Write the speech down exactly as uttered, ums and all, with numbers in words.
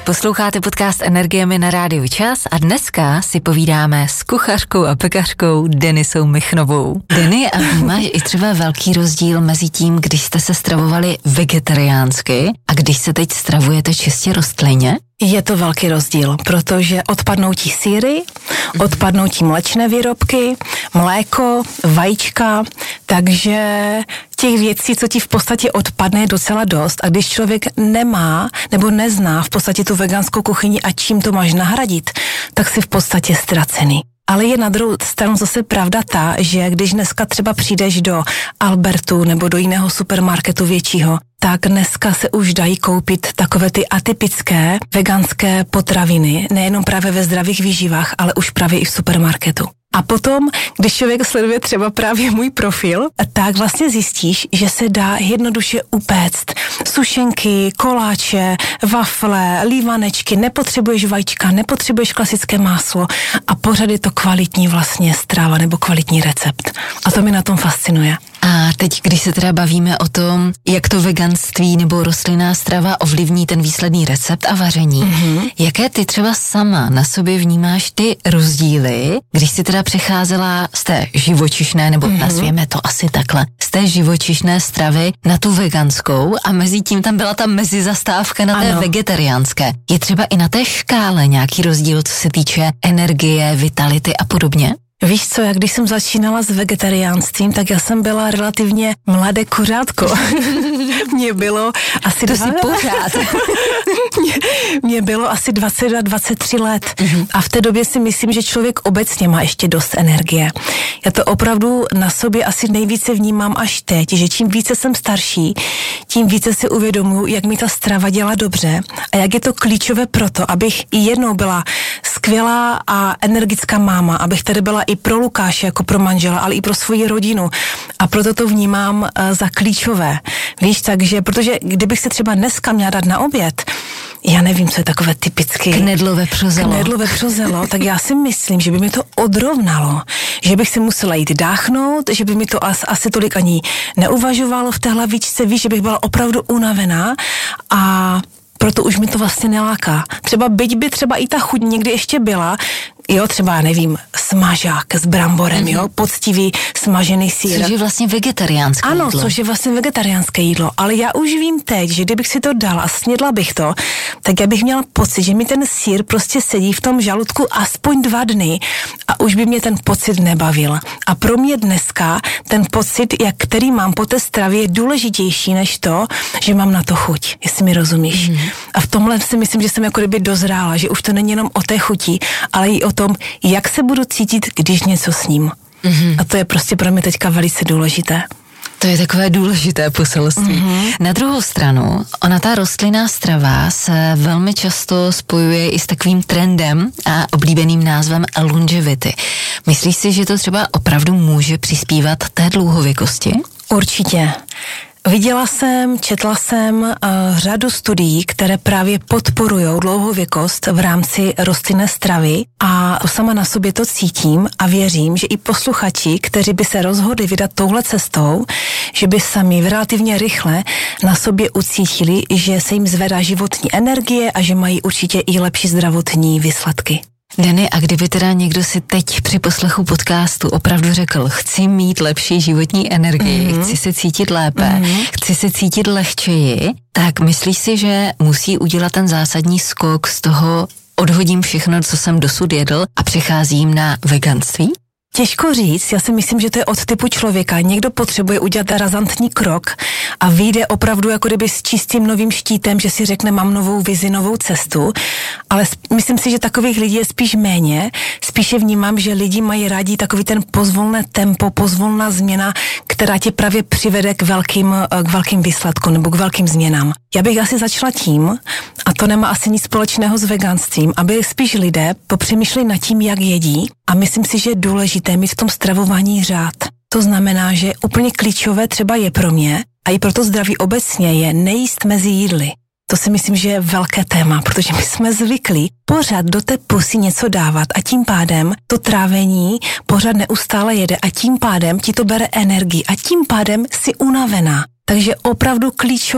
Posloucháte podcast Energiemi na Rádiu Čas a dneska si povídáme s kuchařkou a pekařkou Denisou Michnovou. Deny, a vnímáš i třeba velký rozdíl mezi tím, když jste se stravovali vegetariánsky a když se teď stravujete čistě rostlinně? Je to velký rozdíl, protože odpadnou ti sýry, odpadnou ti mléčné výrobky, mléko, vajíčka, takže těch věcí, co ti v podstatě odpadne, je docela dost. A když člověk nemá nebo nezná v podstatě tu veganskou kuchyni a čím to máš nahradit, tak si v podstatě ztracený. Ale je na druhou stranu zase pravda ta, že když dneska třeba přijdeš do Albertu nebo do jiného supermarketu většího, tak dneska se už dají koupit takové ty atypické veganské potraviny, nejenom právě ve zdravých výživách, ale už právě i v supermarketu. A potom, když člověk sleduje třeba právě můj profil, tak vlastně zjistíš, že se dá jednoduše upéct sušenky, koláče, wafle, lívanečky, nepotřebuješ vajíčka, nepotřebuješ klasické máslo a pořád je to kvalitní vlastně strava nebo kvalitní recept. A to mi na tom fascinuje. A teď, když se teda bavíme o tom, jak to veganství nebo rostlinná strava ovlivní ten výsledný recept a vaření, mm-hmm. jaké ty třeba sama na sobě vnímáš ty rozdíly, když jsi teda přecházela z té živočišné, nebo mm-hmm. nazvěme to asi takhle, z té živočišné stravy na tu veganskou a mezi tím tam byla ta mezizastávka na té ano. vegetariánské. Je třeba i na té škále nějaký rozdíl, co se týče energie, vitality a podobně? Víš co, jak když jsem začínala s vegetariánstvím, tak já jsem byla relativně mladé kuřátko. Mně bylo asi... To dva... si pořád. mě, mě bylo asi dvacet a dvacet tři let. Mm-hmm. A v té době si myslím, že člověk obecně má ještě dost energie. Já to opravdu na sobě asi nejvíce vnímám až teď, že čím více jsem starší, tím více si uvědomuji, jak mi ta strava dělá dobře a jak je to klíčové proto, abych i jednou byla skvělá a energická máma, abych tady byla i pro Lukáše, jako pro manžela, ale i pro svoji rodinu. A proto to vnímám uh, za klíčové. Víš, takže, protože kdybych se třeba dneska měla dát na oběd, já nevím, co je takové typicky... Knedlo vepřozelo. Knedlo vepřozelo, tak já si myslím, že by mi to odrovnalo. Že bych si musela jít dáchnout, že by mi to as, asi tolik ani neuvažovalo v té hlavičce, víš, že bych byla opravdu unavená a proto už mi to vlastně neláká. Třeba byť by třeba i ta chuť někdy ještě byla, jo, třeba, nevím, smažák s bramborem, mm-hmm. jo, poctivý smažený sýr. Což je vlastně vegetariánské ano, jídlo. Ano, což je vlastně vegetariánské jídlo, ale já už vím teď, že kdybych si to dala a snědla bych to, tak já bych měla pocit, že mi ten sýr prostě sedí v tom žaludku aspoň dva dny a už by mě ten pocit nebavil. A pro mě dneska ten pocit, jak který mám po té stravě, je důležitější než to, že mám na to chuť, jestli mi rozumíš. Mm-hmm. A v tomhle si myslím, že jsem jako kdyby dozrála, že už to není jenom o té chuti, ale i o tom, jak se budu cítit, když něco sním. Mm-hmm. A to je prostě pro mě teďka velice důležité. To je takové důležité poselství. Mm-hmm. Na druhou stranu, ona ta rostlinná strava se velmi často spojuje i s takovým trendem a oblíbeným názvem longevity. Myslíš si, že to třeba opravdu může přispívat té dlouhověkosti? Určitě. Viděla jsem, četla jsem uh, řadu studií, které právě podporují dlouhověkost v rámci rostlinné stravy a sama na sobě to cítím a věřím, že i posluchači, kteří by se rozhodli vydat touhle cestou, že by sami relativně rychle na sobě ucítili, že se jim zvedá životní energie a že mají určitě i lepší zdravotní výsledky. Deny, a kdyby teda někdo si teď při poslechu podcastu opravdu řekl, chci mít lepší životní energii, mm-hmm. chci se cítit lépe, mm-hmm. chci se cítit lehčeji, tak myslíš si, že musí udělat ten zásadní skok z toho, odhodím všechno, co jsem dosud jedl a přecházím na veganství? Těžko říct, já si myslím, že to je od typu člověka. Někdo potřebuje udělat razantní krok a vyjde opravdu jako kdyby s čistým novým štítem, že si řekne, mám novou vizi, novou cestu, ale myslím si, že takových lidí je spíš méně. Spíše vnímám, že lidi mají rádi takový ten pozvolné tempo, pozvolná změna, která tě právě přivede k velkým, k velkým výsledkům nebo k velkým změnám. Já bych asi začala tím, a to nemá asi nic společného s veganstvím, aby spíš lidé popřemýšleli nad tím, jak jedí, a myslím si, že je důležité mít v tom stravování řád. To znamená, že úplně klíčové třeba je pro mě, a i pro to zdraví obecně, je nejíst mezi jídly. To si myslím, že je velké téma, protože my jsme zvyklí pořád do té pusy něco dávat a tím pádem to trávení pořád neustále jede a tím pádem ti to bere energii a tím pádem si unavená. Takže opravdu klíčové